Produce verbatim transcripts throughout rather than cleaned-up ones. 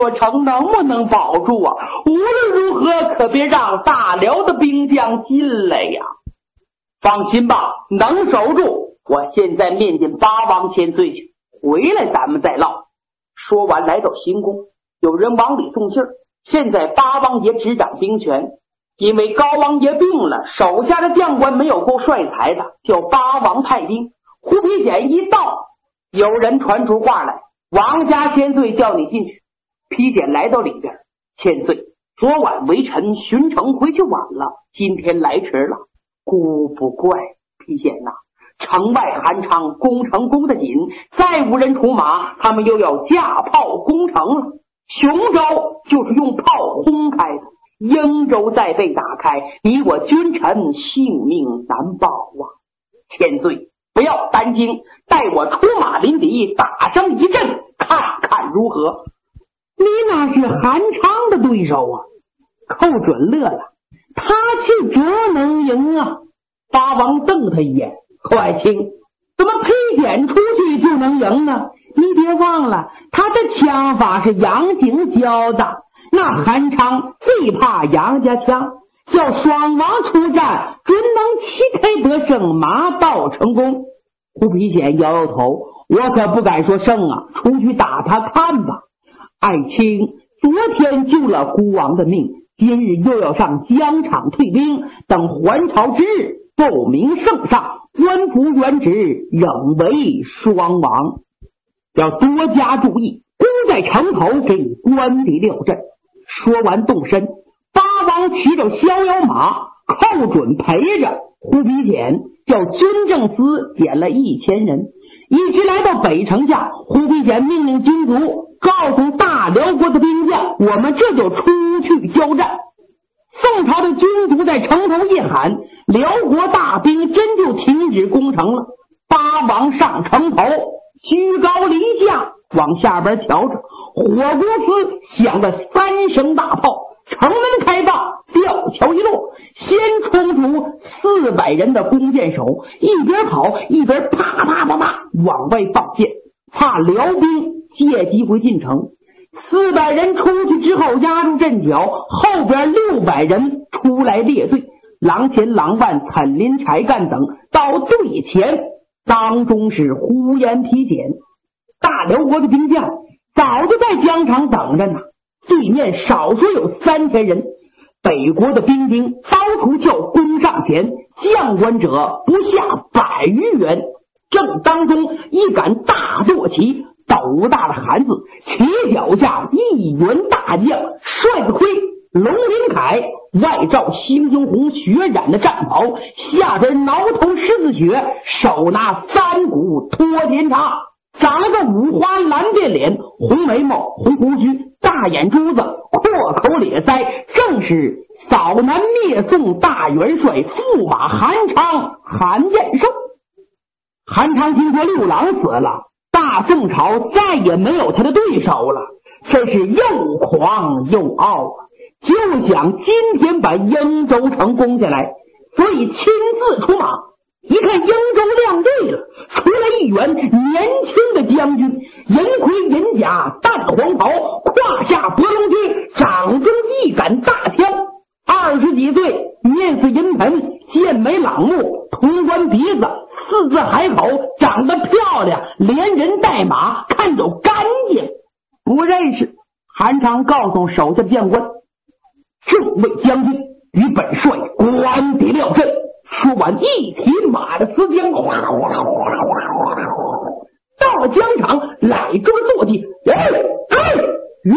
我城能不能保住啊？无论如何可别让大辽的兵将进来呀！放心吧，能守住。我现在面见八王千岁去，回来咱们再唠。说完来到行宫，有人往里送信儿。现在八王爷执掌兵权，因为高王爷病了，手下的将官没有够帅才的，叫八王派兵。胡皮简一到，有人传出话来，王家千岁叫你进去。皮简来到里边，千岁，昨晚微臣巡城回去晚了，今天来迟了，孤不怪。皮简呐、啊，城外韩昌攻城攻得紧，再无人出马，他们又要架炮攻城了。雄州就是用炮轰开的，英州再被打开，你我君臣性命难保啊！千岁不要担惊，带我出马临敌，打上一阵，看看如何？ 你那是韩昌的对手啊！寇准乐了，他去则能赢啊！ 八王瞪他一眼，寇爱卿， 怎么裴简出去就能赢呢？你别忘了，他的枪法是杨景教的，那韩昌最怕杨家枪，叫双王出战，准能旗开得胜，马到成功。 胡皮简摇摇头，我可不敢说胜啊，出去打他看吧。爱卿昨天救了孤王的命，今日又要上疆场退兵，等还朝之日，奏明圣上，官复原职，仍为双王。要多加注意，攻在城头，给你官敌料阵。说完动身，八王骑着逍遥马，寇准陪着胡皮简，叫军政司点了一千人，一直来到北城下。胡皮简命令军卒告诉大辽国的兵将，我们这就出去交战。宋朝的军卒在城头一喊，辽国大兵真就停止攻城了。八王上城头，居高临下往下边瞧着，火锅司响了三声大炮，城门开放，吊桥一落，先冲出四百人的弓箭手，一边跑一边啪啪啪啪往外放箭，怕辽兵借机会进城。四百人出去之后压住阵脚，后边六百人出来列队，郎前郎万、岑林、柴干等到队前，当中是呼延皮简。大辽国的兵将早就在疆场等着呢，对面少说有三千人。北国的兵丁刀除鞘攻上前，将官者不下百余员。正当中一杆大坐旗，斗大的韩字，旗脚下一员大将，帅子盔，龙鳞铠，外罩猩猩红血染的战袍，下边挠头狮子血，手拿三股托天叉，长了个五花蓝变脸，红眉毛，红胡须，大眼珠子，阔口咧腮，正是扫南灭宋大元帅驸马韩昌韩彦寿。韩昌听说六郎死了，大宋朝再也没有他的对手了，真是又狂又傲啊！就想今天把英州城攻下来，所以亲自出马。一看英州亮队了，出来一员年轻的将军，银盔银甲，淡黄袍，胯下博龙驹，掌中一杆大枪，二十几岁，面似银盆，剑眉朗目，潼关鼻子，四字海口，长得漂亮，连人带马，看着干净。不认识。韩昌告诉手下的将官，这位将军与本帅官敌料阵。说完一提马的丝缰，哗啦哗啦哗啦哗啦，到了疆场，来住了坐骑。哎哎，吁！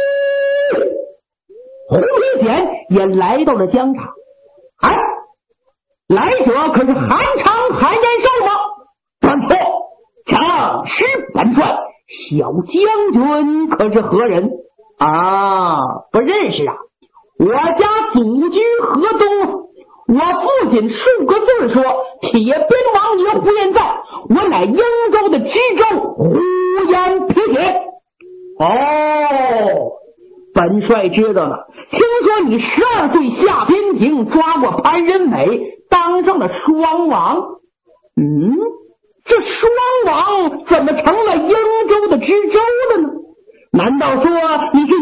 胡皮简也来到了疆场。哎，来者可是韩昌韩延寿吗？不错，正是本帅。小将军可是何人啊？不认识啊。我家祖居河东，我父亲数个字说，铁鞭王爷胡延赞，我乃英州的知州胡延皮铁。哦，本帅知道了。听说你十二岁下边庭抓过潘仁美，当上了双王。嗯，这双王怎么成了英州的知州了呢？ 难道说你是